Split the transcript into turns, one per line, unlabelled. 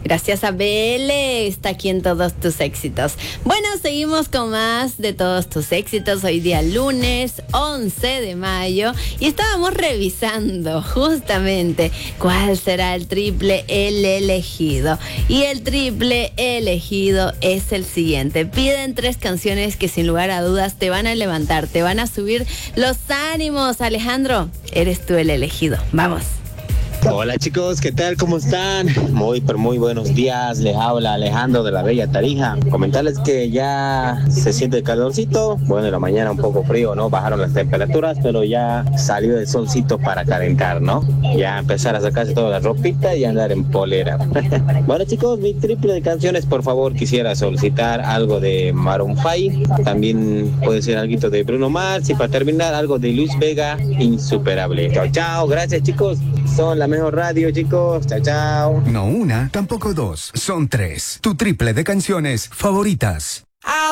Gracias a BL, está aquí en todos tus éxitos. Bueno, seguimos con más de todos tus éxitos. Hoy día lunes 11 de mayo y estábamos revisando justamente cuál será el triple el elegido. Y el triple elegido es el siguiente. Piden 3 canciones que sin lugar a dudas te van a levantar, te van a subir los ánimos. Alejandro, eres tú el elegido. Vamos.
Hola chicos, ¿qué tal? ¿Cómo están? Muy buenos días, les habla Alejandro de la Bella Tarija. Comentarles que ya se siente el calorcito, bueno, en la mañana un poco frío, ¿no? Bajaron las temperaturas, pero ya salió el solcito para calentar, ¿no? Ya empezar a sacarse toda la ropita y andar en polera. Bueno chicos, mi triple de canciones, por favor, quisiera solicitar algo de Maroon 5, también puede ser algo de Bruno Mars y para terminar algo de Luis Vega, Insuperable. Chao, chao, gracias chicos, son la mejor radio, chicos. Chao, chao.
No una, tampoco dos. Son 3. Tu triple de canciones favoritas.